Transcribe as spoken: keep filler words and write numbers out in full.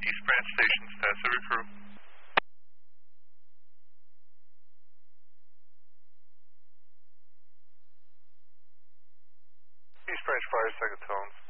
East Branch Station, status of your crew. East Branch Fire, second tones.